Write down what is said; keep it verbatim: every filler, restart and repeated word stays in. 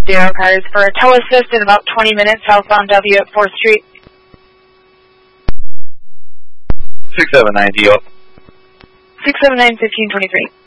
Zero cars for a tow assist in about twenty minutes, southbound W at fourth Street. six seven nine D O. six seven nine, fifteen twenty-three.